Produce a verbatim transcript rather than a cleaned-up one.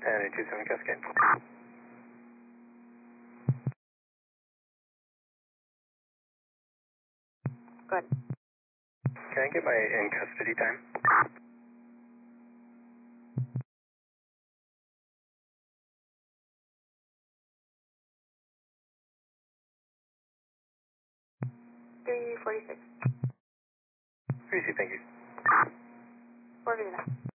And a two seven Cascade. Good. Can I get my in custody time? three forty-six. Easy, thank you. four Visa.